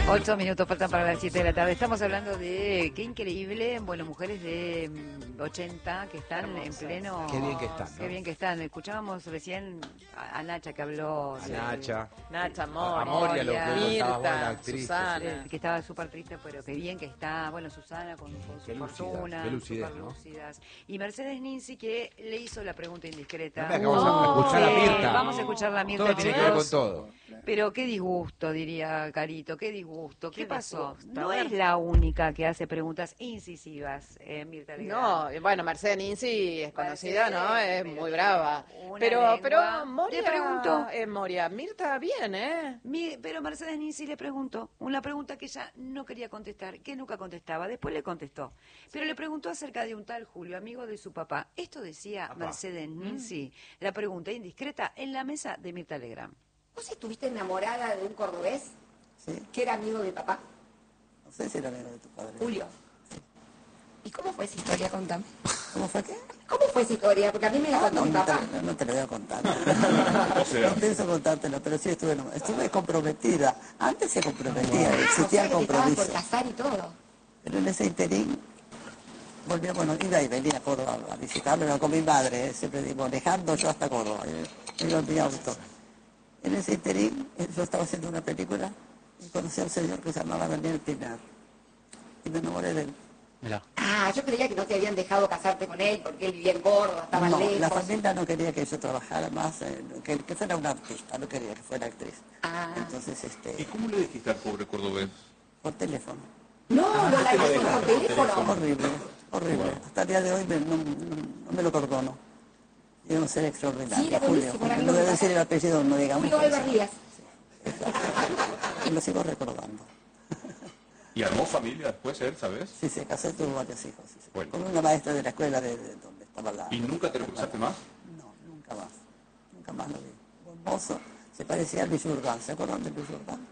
8 minutos faltan para las 7 de la tarde. Estamos hablando de qué increíble, bueno, mujeres de 80 que están Hermosa. en pleno... Qué bien que están, ¿no? Qué bien que están. Escuchábamos recién a Nacha que habló... A Nacha. Nacha, A Moria, Moria, lo que contabas vos, la Mirta, actriz. Susana. que estaba súper triste, pero qué bien que está. Bueno, Susana con su Qué lúcidas, fortuna, qué lucidez, súper ¿no? lúcidas. Y Mercedes Ninzi que le hizo la pregunta indiscreta. No me acabamos de escuchar a Mirta. Vamos a escuchar a Mirta. Todo tiene que ver con todo. Pero qué disgusto, diría Carito, qué disgusto. ¿Qué pasó? disgusto? No A ver. es la única que hace preguntas incisivas, Mirta Legrand. No, bueno, Mercedes Ninzi es conocida, Mercedes, ¿no? Es pero muy brava. una Pero lengua. Moria... Le pregunto. Moria, Mirta, bien, ¿eh? Pero Mercedes Ninzi le preguntó una pregunta que ella no quería contestar, que nunca contestaba. Después le contestó. Pero le preguntó acerca de un tal Julio, amigo de su papá. Esto decía Mercedes Ninzi, la pregunta indiscreta en la mesa de Mirta Legrand. ¿Vos estuviste enamorada de un cordobés Sí, que era amigo de papá, no sé si era amigo de tu padre. Julio? ¿Y cómo fue esa historia? Contame. ¿Cómo fue qué? ¿Cómo fue esa historia? Porque a mí me la contó mi papá. No te lo voy a contar. No pienso contártelo, pero sí estuve comprometida. Antes se comprometía, O existía sea, el que te estabas por compromiso. casar y todo. Pero en ese interín volvía, bueno, iba y venía a Córdoba a visitarlo, era con mi madre, siempre digo, manejando yo hasta Córdoba, iba en mi auto. En ese interín, yo estaba haciendo una película y conocí a un señor que se llamaba Daniel Pinar. Y me enamoré de él. Ah, yo creía que no te habían dejado casarte con él porque él vivía en Córdoba, estaba No, lejos. la familia no quería que yo trabajara más, que fuera una artista, no quería que fuera actriz. Ah. Entonces, ¿Y cómo le dijiste al pobre cordobés? por teléfono. No, no la hizo por teléfono. Horrible, horrible. Hasta el día de hoy no me lo perdono. Y un ser extraordinario, Sí, era Julio. buenísimo, era No amigo voy a de decir el apellido, no digamos. Julio Álvarez Díaz. Y lo sigo recordando. ¿Y armó familia después él, sabes? Sí, se casó y tuvo varios hijos. Sí, sí. Bueno. Con una maestra de la escuela de donde estaba la... ¿Y nunca te lo cruzaste más? No, nunca más. Nunca más lo vi. Un mozo, se parecía a Luis Urdán. ¿Se acuerdan de Luis Urdán?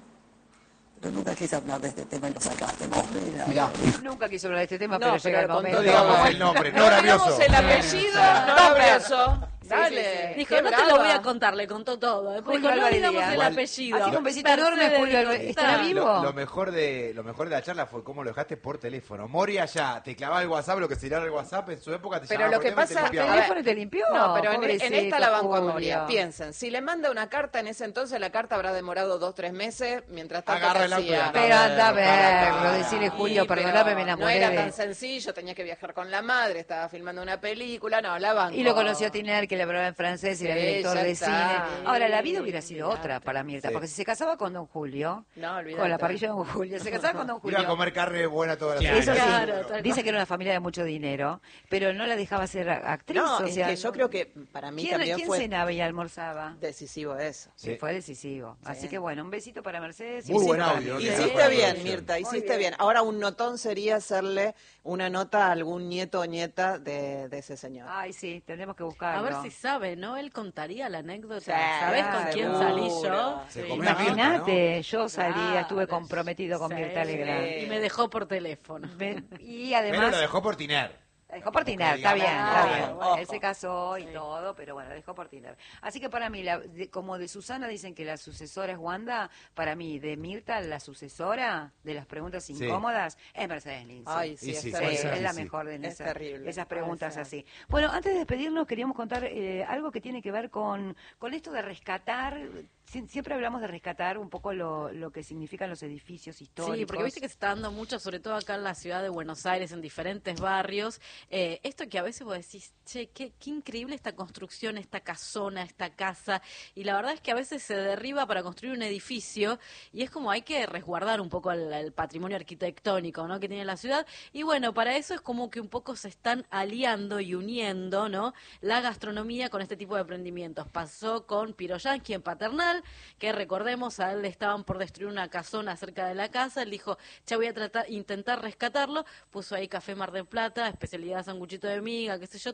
Pero nunca quise hablar de este tema y lo sacaste. No, mira. Nunca quiso hablar de este tema, No, pero llega el pero con momento. No digamos el nombre, no grabioso. digamos el apellido, no grabioso. Dale. Dijo, qué no te lo brava. voy a contar, le contó todo. Después Julio dijo, no Álvarez digamos Díaz. el Igual- apellido. Así que un besito Mercedes enorme, Julio dijo, Álvarez. ¿Estará está. vivo? Lo mejor de la charla fue cómo lo dejaste por teléfono. Moria ya te clavaba el WhatsApp, lo que sería el WhatsApp en su época te Pero llamaba lo por que teléfono y te pasa- ¿El limpiaba. teléfono te limpió? No, pero en Pobrecito, esta la banco a Julio. Moria. Piensen, si le manda una carta en ese entonces, la carta habrá demorado 2-3 meses, mientras tanto Agarra ¿qué el auto y hacía? anda. Pero anda a verlo, Para. decirle Julio, Sí, perdóname, pero me no enamoré era de... tan sencillo, tenía que viajar con la madre, estaba filmando una película, no, la banco. Y lo conoció a Tiner, que le hablaba en francés y era Sí, director ya de está. cine. Ahora, la vida hubiera sido Olvídate. otra para Mirta, Sí. porque si se casaba con Don Julio, No, olvídate. con la parrilla de Don Julio, se casaba con Don Iba a Julio. comer carne buena toda la Eso sí, semana. Claro, tal dice que era una familia de mucho dinero, pero no la dejaba ser actriz. No, o es sea, que yo creo que para mí también ¿quién fue cenaba y almorzaba? decisivo eso. Sí, Sí. fue decisivo. Así que bueno, un besito para Mercedes. y Muy un buen besito para audio, mí. ¿no? Hiciste para la bien, producción. Mirta, hiciste bien. Ahora un notón sería hacerle una nota a algún nieto o nieta de ese señor. Ay, sí, tendremos que A buscarlo. ver si sabe, ¿no? Él contaría la anécdota. Sí, ¿Sabés con quién seguro. salí yo? Se Sí. comió a Mirta, Imagínate, yo salía, Claro. estuve comprometido con Sí. Mirta Legrand. Y me dejó por teléfono. Y Pero además... lo dejó por Tiner. La dejó por Tiner, Porque está bien, digamos, está no, bien. ojo. Él se casó y todo, pero bueno, la dejó por Tiner. Así que para mí, como de Susana dicen que la sucesora es Wanda, para mí, de Mirta, la sucesora de las preguntas Sí. incómodas, es Mercedes Ninzi. Ay, sí, Y es sí, Sí, puede ser, terrible. es la sí. mejor de Es terrible. esas preguntas Puede ser. así. Bueno, antes de despedirnos, queríamos contar algo que tiene que ver con esto de rescatar. Siempre hablamos de rescatar un poco lo que significan los edificios históricos. Sí, porque viste que se está dando mucho, sobre todo acá en la ciudad de Buenos Aires, en diferentes barrios. Esto que a veces vos decís, che, qué increíble esta construcción, esta casona, esta casa. Y la verdad es que a veces se derriba para construir un edificio y es como hay que resguardar un poco el patrimonio arquitectónico, ¿no?, que tiene la ciudad. Y bueno, para eso es como que un poco se están aliando y uniendo, ¿no?, la gastronomía con este tipo de emprendimientos. Pasó con Piroyansky en Paternal, que recordemos, a él le estaban por destruir una casona cerca de la casa, él dijo, ya voy a intentar rescatarlo, puso ahí Café Mar del Plata, especialidad sanguchito de miga, qué sé yo,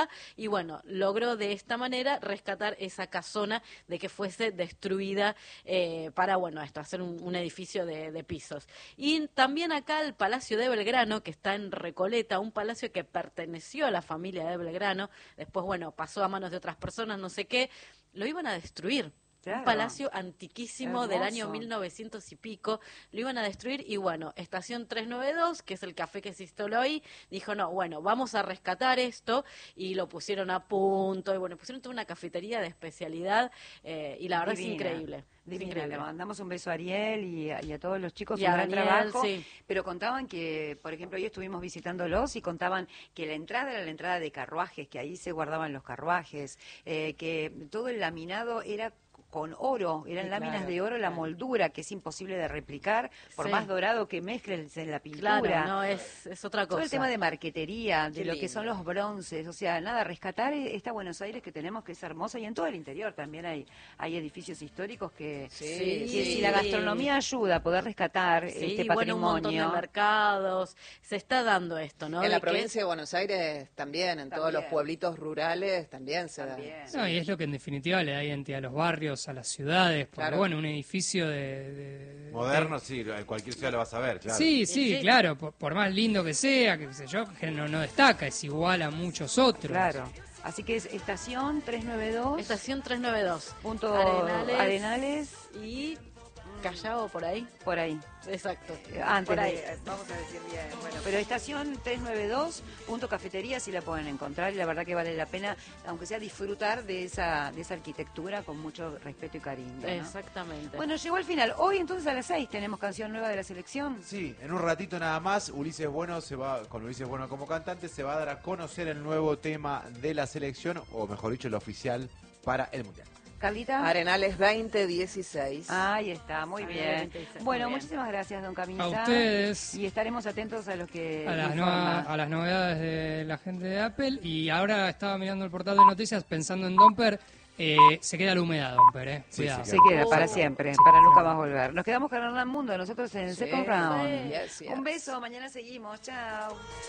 y bueno, logró de esta manera rescatar esa casona de que fuese destruida para, bueno, esto, hacer un edificio de pisos. Y también acá el Palacio de Belgrano, que está en Recoleta, un palacio que perteneció a la familia de Belgrano, después, bueno, pasó a manos de otras personas, no sé qué, lo iban a destruir. Claro. Un palacio antiquísimo del año Hermoso. 1900 y pico, lo iban a destruir y bueno, Estación 392, que es el café que se instaló ahí, dijo, no, bueno, vamos a rescatar esto y lo pusieron a punto y bueno, pusieron toda una cafetería de especialidad y la verdad Divina, es increíble. divina. Increíble. Le mandamos un beso a Ariel y a todos los chicos, Y un a gran Daniel, trabajo. sí. Pero contaban que, por ejemplo, hoy estuvimos visitándolos y contaban que la entrada era la entrada de carruajes, que ahí se guardaban los carruajes, que todo el laminado era con oro, eran Sí, láminas claro, de oro, la claro. moldura, que es imposible de replicar, por Sí. más dorado que mezcles en la pintura. Claro, no, es otra cosa. Todo el tema de marquetería, de Qué lo que son lindo. los bronces, o sea, nada, rescatar esta Buenos Aires que tenemos, que es hermosa, y en todo el interior también hay edificios históricos que, Sí, que sí. si la gastronomía ayuda a poder rescatar Sí, este bueno, un montón de patrimonio. mercados, se está dando esto, ¿no? En la De que- provincia de Buenos Aires también, en todos los También. pueblitos rurales también se da. También. No, y es lo que en definitiva le da identidad a los barrios, a las ciudades, porque Claro. bueno, un edificio de- Moderno, sí, en cualquier ciudad lo vas a ver, claro. Sí, sí, Sí. claro, por más lindo que sea, que qué sé yo, que no destaca, es igual a muchos otros. Claro. Así que es estación 392, Estación 392. punto Arenales y Callao por ahí. por ahí. Exacto. Antes por ahí. vamos a decir bien. Bueno, pero estación 392, punto cafetería, sí la pueden encontrar y la verdad que vale la pena, aunque sea disfrutar de esa arquitectura con mucho respeto y cariño, ¿no? Exactamente. Bueno, llegó el final. Hoy entonces a las 6 tenemos canción nueva de la selección. Sí, en un ratito nada más, Ulises Bueno con Ulises Bueno como cantante, se va a dar a conocer el nuevo tema de la selección, o mejor dicho, el oficial para el Mundial. Carlita. Arenales 2016. Ahí está, muy bien. Arenales 26, Bueno, muy bien. muchísimas gracias, don Camisa. A ustedes. Y estaremos atentos a lo que A las, informa. a las novedades de la gente de Apple. Y ahora estaba mirando el portal de noticias pensando en Domper. Se queda la humedad, Domper, Sí, cuidado. Se queda para siempre, para nunca más volver. Nos quedamos con Hernán Mundo, nosotros en el Sí, Second Round. yes, yes. Un beso, mañana seguimos, chao.